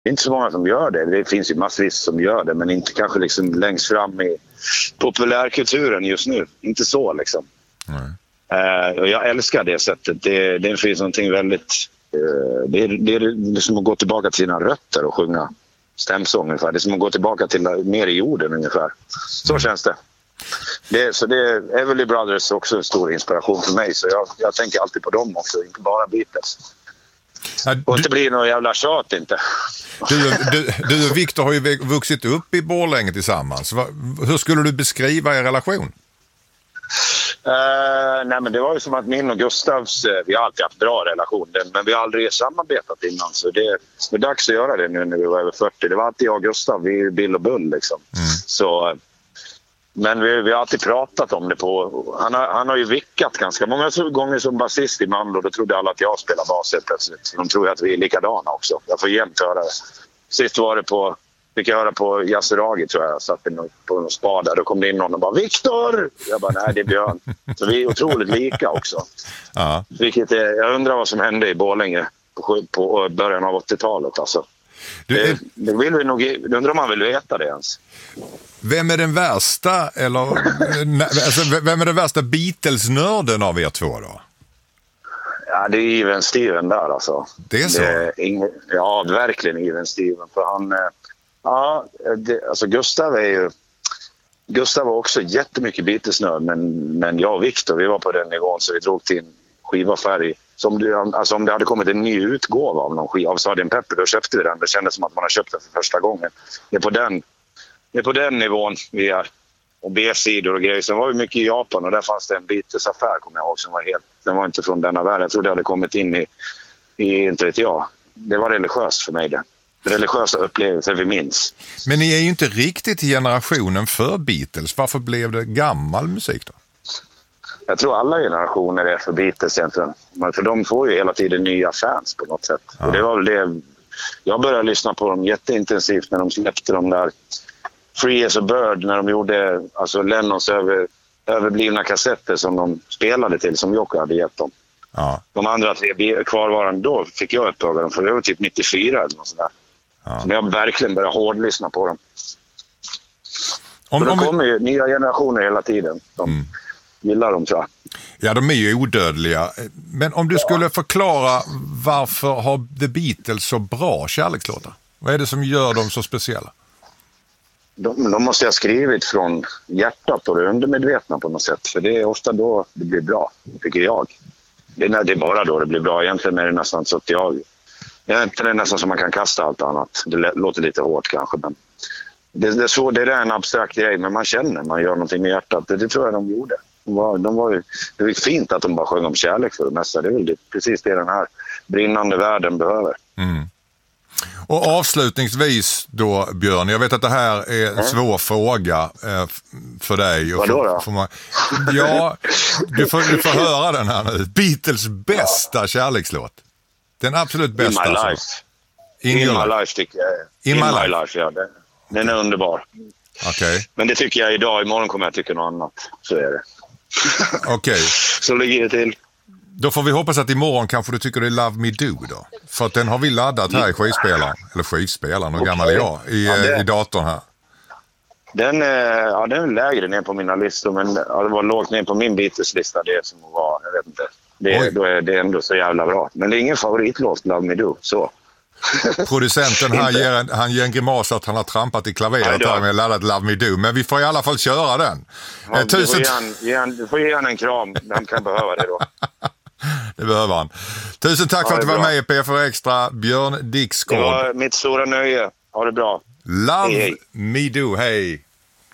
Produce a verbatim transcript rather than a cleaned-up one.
Det är inte så många som gör det. Det finns ju massvis som gör det, men inte kanske liksom längst fram i populärkulturen just nu. Inte så liksom. Mm. Uh, och jag älskar det sättet. Det, det finns någonting väldigt... Uh, det, är, det är liksom att gå tillbaka till sina rötter och sjunga stämsång ungefär. Det är som att gå tillbaka till mer i jorden ungefär. Så mm. känns det. det. Så det är Everly Brothers också en stor inspiration för mig. Så jag, jag tänker alltid på dem också, inte bara Beatles. Ja, du, och inte blir någon jävla tjat inte. Du, du, du och Victor har ju vuxit upp i Borlänge tillsammans. Hur skulle du beskriva er relation? Uh, nej men det var ju som att min och Gustavs, uh, vi har alltid haft bra relation, men vi har aldrig samarbetat innan, så det, det är dags att göra det nu när vi var över fyrtio. Det var alltid jag och Gustav, vi är Bill och Bull liksom. Mm. Så, men vi, vi har alltid pratat om det på, han har, han har ju vickat ganska många gånger som basist i Malmö, och då trodde alla att jag spelar bas helt plötsligt. De tror att vi är likadana också, jag får jämt höra det. Sist var det på fick jag höra på Yasuragi, tror jag. Jag satt på en spa där. Då kom det in någon och bara Victor! Jag bara, nej det är Björn. Så vi är otroligt lika också. Ja. Vilket är, jag undrar vad som hände i Borlänge på, på början av åttiotalet. Alltså. Du, det, det vill vi nog, undrar om man vill veta det ens. Vem är den värsta, eller alltså, vem är den värsta Beatles-nörden av er två då? Ja, det är Even Steven där alltså. Det är så? Det är ing, ja, verkligen Even Steven. För han... Ja, det, alltså Gustav är ju... Gustav var också jättemycket Beatles-nörd, men, men jag och Victor, vi var på den nivån så vi drog till en skivaffär. Som det, alltså om det hade kommit en ny utgåva av någon skiva av sergeant Pepper, då köpte vi den. Det kändes som att man har köpt den för första gången. Det är på den, det är på den nivån vi är. Och B-sidor och grejer. Sen var vi mycket i Japan och där fanns det en Beatles-affär, kommer jag ihåg, som var helt... Den var inte från denna värld. Jag trodde det hade kommit in i, i inte vet jag. Det var religiöst för mig det. Religiösa upplevelser vi minns. Men ni är ju inte riktigt i generationen för Beatles. Varför blev det gammal musik då? Jag tror alla generationer är för Beatles egentligen. För de får ju hela tiden nya fans på något sätt. Ja. Och det var väl det... Jag började lyssna på dem jätteintensivt när de släppte de där Free as a Bird, när de gjorde alltså Lennons över, överblivna kassetter som de spelade till, som Jocke hade gett dem. Ja. De andra tre kvarvarande, då fick jag uppdaga dem, för det var typ nittiofyra eller något sådär. Ja. Så jag verkligen började hårdlyssna på dem. Om, om det kommer vi... ju nya generationer hela tiden som mm. gillar dem, tror jag. Ja, de är ju odödliga. Men om du ja. skulle förklara varför har The Beatles så bra kärlekslåtar? Vad är det som gör dem så speciella? De, de måste ha skrivit från hjärtat och det undermedvetna på något sätt. För det är ofta då det blir bra, tycker jag. Det är, det är bara då det blir bra. Egentligen är det nästan så att jag... Egentligen är det nästan som man kan kasta allt annat. Det låter lite hårt kanske, men... Det, det, är, så, det är en abstrakt grej, men man känner, man gör någonting med hjärtat. Det, det tror jag de gjorde. De var, de var ju, det var fint att de bara sjöng om kärlek för det mesta. Det är väl det, precis det den här brinnande världen behöver. Mm. Och avslutningsvis då, Björn, jag vet att det här är en mm. svår fråga eh, för dig. Vadå då? För, för man, ja, du får, du får höra den här nu. Beatles bästa kärlekslåt. Den absolut bästa. In my life. In, in my life, life tycker jag. In, in my, my life. life, ja. Den, den är underbar. Okay. Men det tycker jag idag. Imorgon kommer jag tycka något annat. Så är det. Okej. Okay. Så ligger det till. Då får vi hoppas att imorgon kanske du tycker det är Love Me Do då. För att den har vi laddat här i skivspelaren. Eller skivspelaren, hur okay. gammal är jag? I, ja, det, i datorn här. Den, ja, den är lägre ner på mina listor. Men ja, det var lågt ner på min Beatles-lista. Det som var, jag vet inte. Det, då är det ändå så jävla bra. Men det är ingen favoritlåt, Love Me Do. Så. Producenten han ger, en, han ger en grimas att han har trampat i klaveret här med laddat Love Me Do. Men vi får i alla fall köra den. Ja, eh, tusen... du, får han, ge han, du får ge han en kram. Han kan behöva det då. Det behöver han. Tusen tack ja, för att du var bra. Med i P fyra Extra, Björn Dixgård. Det var mitt stora nöje. Ha det bra. Love hej, hej. Me Do, hej.